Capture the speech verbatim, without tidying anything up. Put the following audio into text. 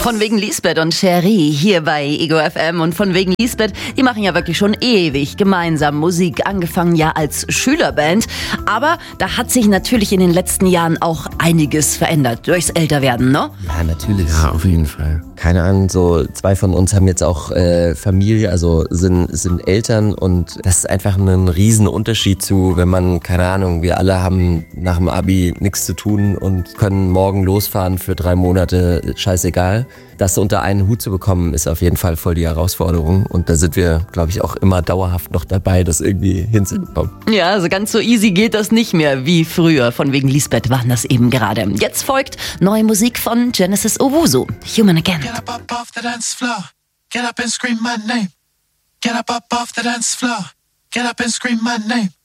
Von wegen Lisbeth und Cherie hier bei Ego F M. Und von wegen Lisbeth, die machen ja wirklich schon ewig gemeinsam Musik, angefangen ja als Schülerband. Aber da hat sich natürlich in den letzten Jahren auch einiges verändert durchs Älterwerden, ne? Ja, natürlich. Ja, auf jeden Fall. Keine Ahnung, so zwei von uns haben jetzt auch äh, Familie, also sind, sind Eltern, und das ist einfach ein riesen Unterschied zu, wenn man, keine Ahnung, wir alle haben nach dem Abi nichts zu tun und können morgen losfahren für drei Monate, scheißegal. Das unter einen Hut zu bekommen, ist auf jeden Fall voll die Herausforderung, und da sind wir, glaube ich, auch immer dauerhaft noch dabei, das irgendwie hinzubekommen. Ja, also ganz so easy geht das nicht mehr wie früher. Von wegen Lisbeth waren das eben gerade. Jetzt folgt neue Musik von Genesis Owusu, Human Again. Get up, up off the dance floor. Get up and scream my name. Get up, up off the dance floor. Get up and scream my name.